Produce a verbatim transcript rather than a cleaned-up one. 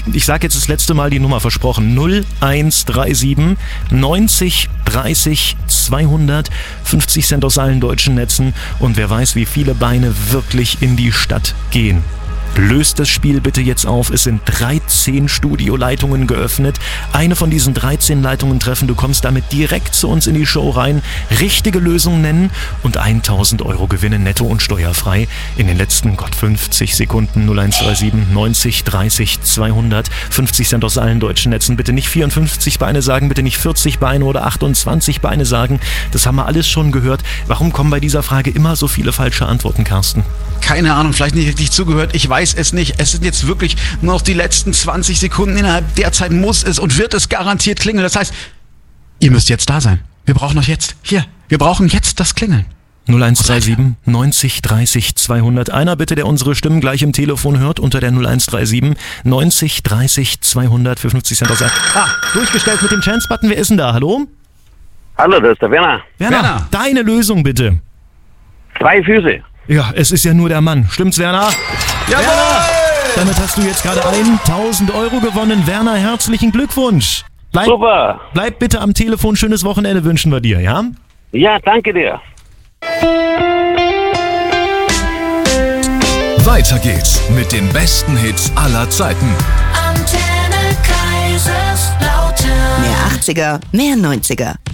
ich sage jetzt das letzte Mal die Nummer versprochen. null eins drei sieben neunzig dreißig zweihundert, fünfzig Cent aus allen deutschen Netzen. Und wer weiß, wie viele Beine wirklich in die Stadt gehen. Löst das Spiel bitte jetzt auf. Es sind dreizehn Studioleitungen geöffnet. Eine von diesen dreizehn Leitungen treffen. Du kommst damit direkt zu uns in die Show rein. Richtige Lösung nennen und tausend Euro gewinnen, netto und steuerfrei. In den letzten, Gott, fünfzig Sekunden. null eins drei sieben neunzig dreißig zweihundert. fünfzig Cent aus allen deutschen Netzen. Bitte nicht vierundfünfzig Beine sagen, bitte nicht vierzig Beine oder achtundzwanzig Beine sagen. Das haben wir alles schon gehört. Warum kommen bei dieser Frage immer so viele falsche Antworten, Carsten? Keine Ahnung, vielleicht nicht richtig zugehört. Ich weiß es nicht. Es sind jetzt wirklich nur noch die letzten zwanzig Sekunden. Innerhalb der Zeit muss es und wird es garantiert klingeln. Das heißt, ihr müsst jetzt da sein. Wir brauchen euch jetzt. Hier, wir brauchen jetzt das Klingeln. null eins drei sieben neunzig dreißig zweihundert. Einer bitte, der unsere Stimmen gleich im Telefon hört, unter der null eins drei sieben neunzig dreißig zweihundert für fünfzig Cent aus. Ah, durchgestellt mit dem Chance-Button. Wer ist denn da? Hallo? Hallo, das ist der Werner. Werner, Werner. deine Lösung bitte. Zwei Füße. Ja, es ist ja nur der Mann. Stimmt's, Werner? Jawohl! Damit hast du jetzt gerade tausend Euro gewonnen. Werner, herzlichen Glückwunsch. Bleib, Super. bleib bitte am Telefon. Schönes Wochenende wünschen wir dir, ja? Ja, danke dir. Weiter geht's mit den besten Hits aller Zeiten. Antenne Kaiserslautern. Mehr achtziger, mehr neunziger.